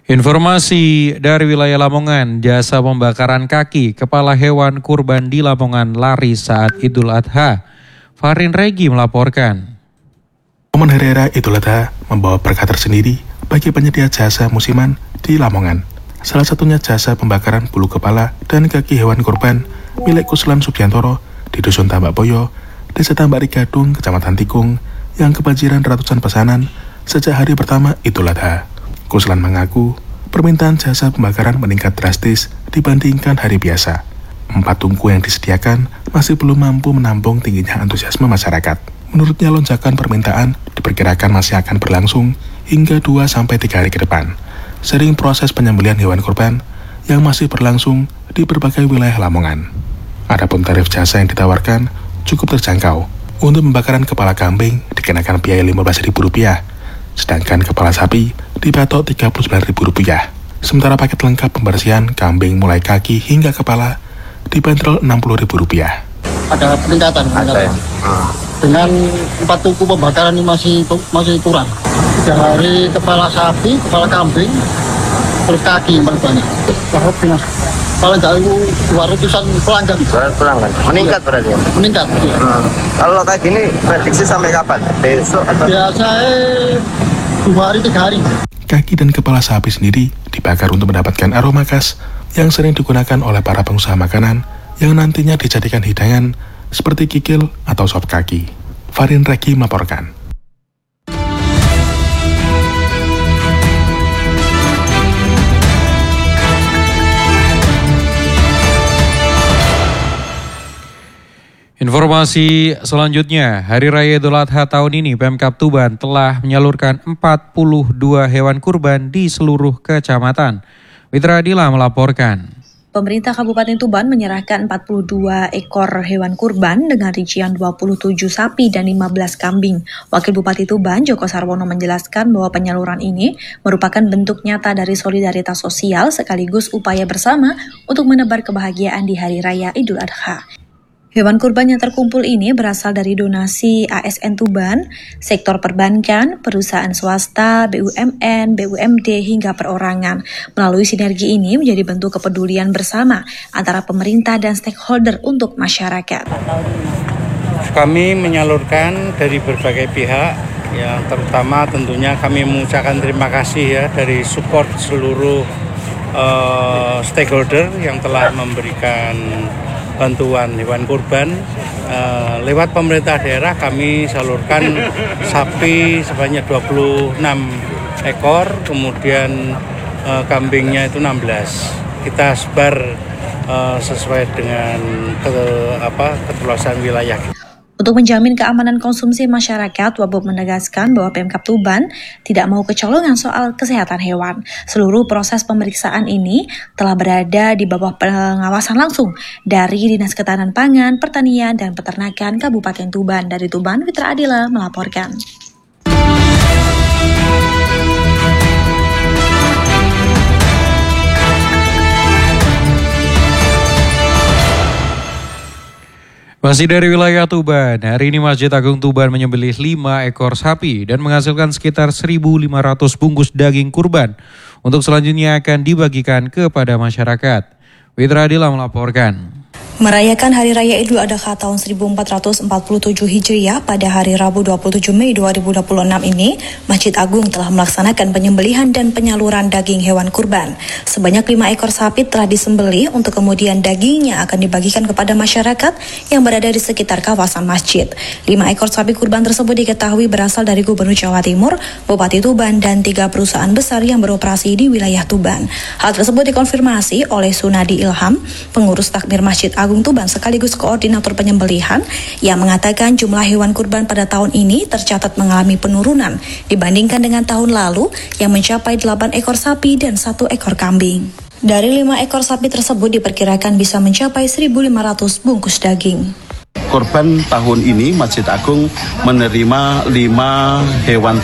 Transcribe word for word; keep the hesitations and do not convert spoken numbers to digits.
Informasi dari wilayah Lamongan, jasa pembakaran kaki kepala hewan kurban di Lamongan laris saat Idul Adha. Farin Regi melaporkan. Momen Hari Raya Idul Adha membawa berkah tersendiri bagi penyedia jasa musiman di Lamongan. Salah satunya jasa pembakaran bulu kepala dan kaki hewan kurban milik Kuslan Subiantoro di Dusun Tambak Boyo, Desa Tambak Rigadung, Kecamatan Tikung, yang kebanjiran ratusan pesanan sejak hari pertama Idul Adha. Kuslan mengaku permintaan jasa pembakaran meningkat drastis dibandingkan hari biasa. Empat tungku yang disediakan masih belum mampu menampung tingginya antusiasme masyarakat. Menurutnya lonjakan permintaan diperkirakan masih akan berlangsung hingga dua sampai tiga hari ke depan. Sering proses penyembelihan hewan kurban yang masih berlangsung di berbagai wilayah Lamongan. Adapun tarif jasa yang ditawarkan cukup terjangkau. Untuk pembakaran kepala kambing dikenakan biaya lima belas ribu rupiah, sedangkan kepala sapi dipatok tiga puluh sembilan ribu rupiah. Sementara paket lengkap pembersihan kambing mulai kaki hingga kepala dibanderol enam puluh ribu rupiah. Ada peningkatan, peningkatan. Dengan empat tungku pembakaran ini masih masih kurang. Tiga hari kepala sapi, kepala kambing, terus kaki paling banyak. Paling jauh dua ratusan pelanggan. Pelanggan. Meningkat berarti ya? Meningkat. Iya. Hmm. Kalau kayak gini prediksi sampai kapan? Besok atau? Biasanya dua hari tiga hari. Kaki dan kepala sapi sendiri dibakar untuk mendapatkan aroma khas yang sering digunakan oleh para pengusaha makanan yang nantinya dijadikan hidangan seperti kikil atau sop kaki. Farin Regi melaporkan. Informasi selanjutnya, Hari Raya Idul Adha tahun ini Pemkab Tuban telah menyalurkan empat puluh dua hewan kurban di seluruh kecamatan. Witra Adila melaporkan. Pemerintah Kabupaten Tuban menyerahkan empat puluh dua ekor hewan kurban dengan rincian dua puluh tujuh sapi dan lima belas kambing. Wakil Bupati Tuban, Joko Sarwono, menjelaskan bahwa penyaluran ini merupakan bentuk nyata dari solidaritas sosial sekaligus upaya bersama untuk menebar kebahagiaan di Hari Raya Idul Adha. Hewan kurban yang terkumpul ini berasal dari donasi A S N Tuban, sektor perbankan, perusahaan swasta, B U M N, B U M D, hingga perorangan. Melalui sinergi ini menjadi bentuk kepedulian bersama antara pemerintah dan stakeholder untuk masyarakat. Kami menyalurkan dari berbagai pihak, yang terutama tentunya kami mengucapkan terima kasih ya dari support seluruh uh, stakeholder yang telah memberikan bantuan hewan kurban. Uh, lewat pemerintah daerah kami salurkan sapi sebanyak dua puluh enam ekor, kemudian uh, kambingnya itu enam belas. Kita sebar uh, sesuai dengan ke, apa, keteluasan wilayah. Untuk menjamin keamanan konsumsi masyarakat, Wabub menegaskan bahwa Pemkab Tuban tidak mau kecolongan soal kesehatan hewan. Seluruh proses pemeriksaan ini telah berada di bawah pengawasan langsung dari Dinas Ketahanan Pangan, Pertanian, dan Peternakan Kabupaten Tuban. Dari Tuban, Witra Adila melaporkan. Masih dari wilayah Tuban, hari ini Masjid Agung Tuban menyembelih lima ekor sapi dan menghasilkan sekitar seribu lima ratus bungkus daging kurban untuk selanjutnya akan dibagikan kepada masyarakat. Witra Adila melaporkan. Merayakan Hari Raya Idul Adha tahun seribu empat ratus empat puluh tujuh Hijriah pada hari Rabu dua puluh tujuh Mei dua ribu dua puluh enam ini, Masjid Agung telah melaksanakan penyembelihan dan penyaluran daging hewan kurban. Sebanyak lima ekor sapi telah disembelih untuk kemudian dagingnya akan dibagikan kepada masyarakat yang berada di sekitar kawasan masjid. Lima ekor sapi kurban tersebut diketahui berasal dari Gubernur Jawa Timur, Bupati Tuban, dan tiga perusahaan besar yang beroperasi di wilayah Tuban. Hal tersebut dikonfirmasi oleh Sunadi Ilham, pengurus takmir Masjid Agung Agung Tuban sekaligus koordinator penyembelihan, yang mengatakan jumlah hewan kurban pada tahun ini tercatat mengalami penurunan dibandingkan dengan tahun lalu yang mencapai delapan ekor sapi dan satu ekor kambing. Dari lima ekor sapi tersebut diperkirakan bisa mencapai seribu lima ratus bungkus daging. Kurban tahun ini Masjid Agung menerima lima hewan